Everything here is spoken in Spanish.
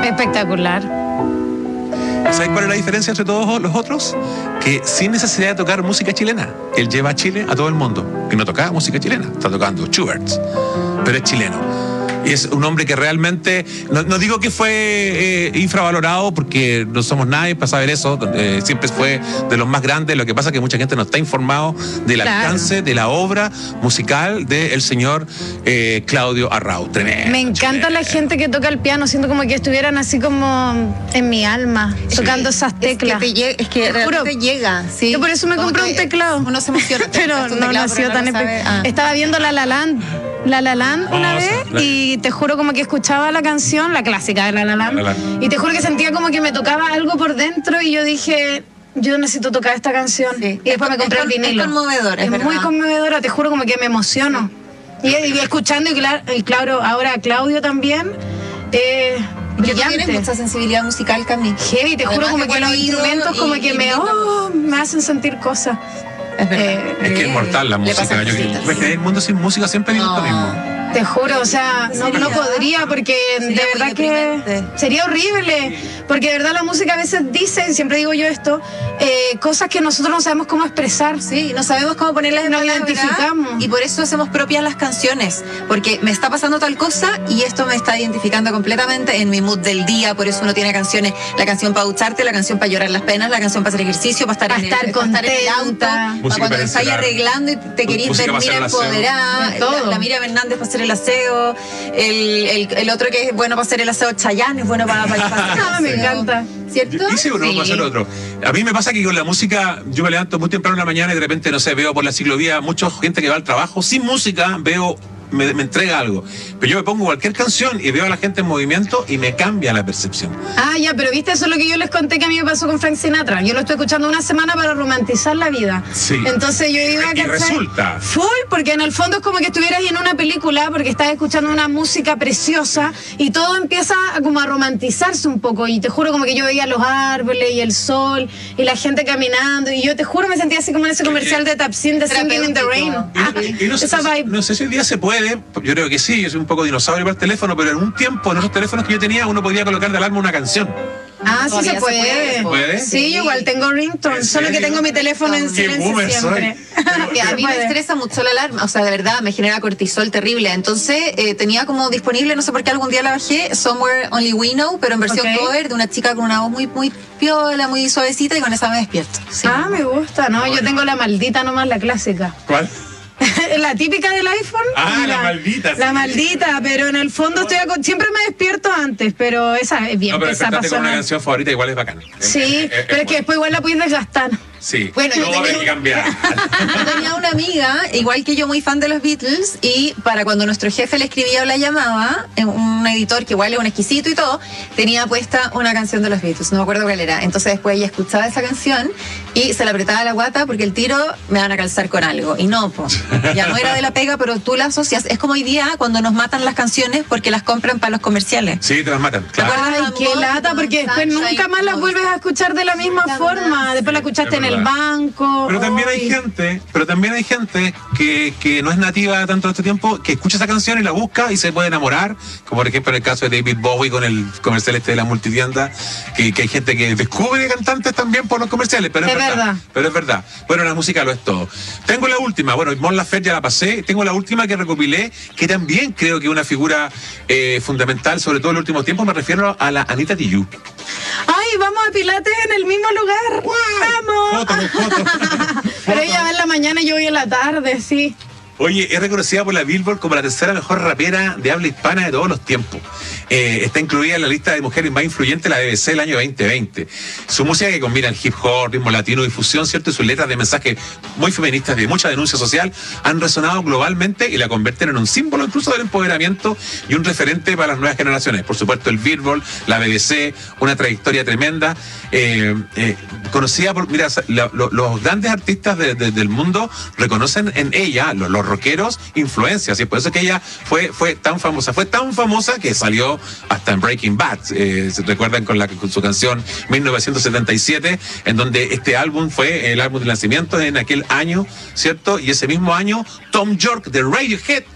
Espectacular. ¿Sabes cuál es la diferencia entre todos los otros? Que sin necesidad de tocar música chilena, él lleva a Chile a todo el mundo. Que no tocaba música chilena, está tocando Schubert, pero es chileno. Y es un hombre que realmente, no digo que fue infravalorado, porque no somos nadie para saber eso, siempre fue de los más grandes. Lo que pasa es que mucha gente no está informado del alcance de la obra musical del señor Claudio Arrau. Tremendo. Me encanta la gente que toca el piano, siento como que estuvieran así como en mi alma, tocando esas teclas. Es que realmente llega, ¿sí? Yo por eso me compré un teclado. Uno se emociona. Pero no ha sido tan Estaba viendo La La Land una vez y te juro como que escuchaba la canción, la clásica de La La Land, y te juro que sentía como que me tocaba algo por dentro y yo dije, yo necesito tocar esta canción. Sí. Y después me compré el vinilo. Es conmovedora, es muy conmovedora, te juro como que me emociono. Sí. Y escuchando, y claro, ahora Claudio también, brillante. Tienes mucha sensibilidad musical, Cami. Heavy, te juro como que los instrumentos como que me hacen sentir cosas. Es verdad. Es que es mortal la música. El mundo sin música siempre viene lo mismo. Te juro, o sea, no podría, porque de verdad que sería horrible, porque de verdad la música a veces dice, siempre digo yo esto, cosas que nosotros no sabemos cómo expresar. Sí, no sabemos cómo ponerlas en palabras, identificamos. Y por eso hacemos propias las canciones, porque me está pasando tal cosa y esto me está identificando completamente en mi mood del día. Por eso uno tiene canciones, la canción para ducharte, la canción para llorar las penas, la canción para hacer ejercicio, para estar en el auto, para cuando te estás arreglando y te querís dormir empoderada, la Miriam Hernández para hacer el aseo, el otro que es bueno para hacer el aseo, Chayanne es bueno para me encanta, ¿cierto? Y seguro para hacer otro. A mí me pasa que con la música, yo me levanto muy temprano en la mañana y de repente, no sé, veo por la ciclovía mucha gente que va al trabajo sin música, veo me entrega algo. Pero yo me pongo cualquier canción y veo a la gente en movimiento y me cambia la percepción. Ah, ya, pero viste, eso es lo que yo les conté que a mí me pasó con Frank Sinatra. Yo lo estoy escuchando una semana para romantizar la vida. Sí. Entonces yo iba a y resulta full, porque en el fondo es como que estuvieras en una película, porque estás escuchando una música preciosa y todo empieza como a romantizarse un poco. Y te juro como que yo veía los árboles y el sol y la gente caminando, y yo te juro me sentía así como en ese comercial de Tapsin de Singing in the Rain. No sé si hoy día se puede, yo creo que sí, yo soy un poco dinosaurio para el teléfono, pero en un tiempo, en esos teléfonos que yo tenía, uno podía colocar de alarma una canción. Ah, sí se puede. ¿Se puede? Sí, yo igual tengo ringtone, solo que tengo mi teléfono en silencio siempre. Que a mí me estresa mucho la alarma, o sea, de verdad, me genera cortisol terrible. Entonces, tenía como disponible, no sé por qué algún día la bajé, Somewhere Only We Know, pero en versión cover, de una chica con una voz muy, muy piola, muy suavecita, y con esa me despierto. Sí. Ah, me gusta, ¿no? Yo tengo la maldita nomás, la clásica. ¿Cuál? La típica del iPhone. Ah, la maldita. La maldita, pero en el fondo siempre me despierto antes, pero esa es bien. No, pero esa despertarte con una canción favorita igual es bacana. Sí, pero es que después igual la puedes desgastar. Sí, bueno, no va a haber que cambiar. Yo tenía una amiga, igual que yo, muy fan de los Beatles, y para cuando nuestro jefe le escribía o la llamaba, un editor que igual es un exquisito y todo, tenía puesta una canción de los Beatles, no me acuerdo cuál era. Entonces después ella escuchaba esa canción y se la apretaba a la guata porque el tiro me van a calzar con algo. Y no, pues, ya no era de la pega, pero tú la asocias. Es como hoy día cuando nos matan las canciones porque las compran para los comerciales. Sí, te las matan, claro. Ay, qué lata, porque después nunca más las vuelves a escuchar de la misma forma. Después la escuchaste en el banco. Pero también hay gente que no es nativa tanto de este tiempo, que escucha esa canción y la busca y se puede enamorar, como por ejemplo en el caso de David Bowie con el comercial de la multitienda, que hay gente que descubre cantantes también por los comerciales, pero es verdad. Pero es verdad. Bueno, la música lo es todo. Tengo la última, bueno, Mon Laferte ya la pasé, tengo la última que recopilé, que también creo que es una figura fundamental, sobre todo en los últimos tiempos, me refiero a la Anita Tijoux. Ay, vamos a Pilates en el mismo lugar. ¡Vamos! Foto. Pero ella va en la mañana y yo voy en la tarde, sí. Oye, es reconocida por la Billboard como la tercera mejor rapera de habla hispana de todos los tiempos. Está incluida en la lista de mujeres más influyentes de la BBC el año 2020. Su música, que combina el hip hop, ritmo latino, difusión, ¿cierto? Y sus letras de mensajes muy feministas, de mucha denuncia social, han resonado globalmente y la convierten en un símbolo incluso del empoderamiento y un referente para las nuevas generaciones. Por supuesto, el Billboard, la BBC, una trayectoria tremenda. Conocida por, mira, los grandes artistas del mundo reconocen en ella, los rockeros, influencias, y por eso es que ella fue tan famosa que salió hasta en Breaking Bad. ¿Se recuerdan con su canción 1977, en donde este álbum fue el álbum de lanzamiento en aquel año, ¿cierto? Y ese mismo año Tom York de Radiohead